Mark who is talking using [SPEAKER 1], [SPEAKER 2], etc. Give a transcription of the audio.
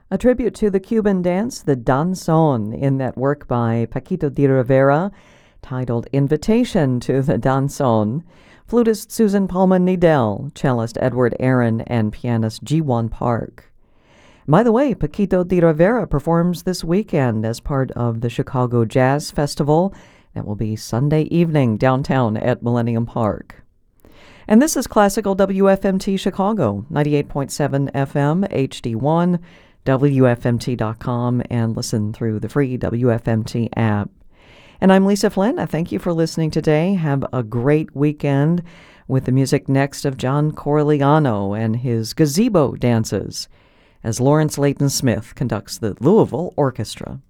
[SPEAKER 1] A tribute to the Cuban dance, the danzón, in that work by Paquito de Rivera, titled Invitation to the Danzón. Flutist Susan Palma Nidell, cellist Edward Aaron, and pianist Ji-won Park. By the way, Paquito de Rivera performs this weekend as part of the Chicago Jazz Festival. That will be Sunday evening downtown at Millennium Park. And this is Classical WFMT Chicago, 98.7 FM, HD1, WFMT.com, and listen through the free WFMT app. And I'm Lisa Flynn. I thank you for listening today. Have a great weekend with the music next of John Corigliano and his gazebo dances as Lawrence Layton Smith conducts the Louisville Orchestra.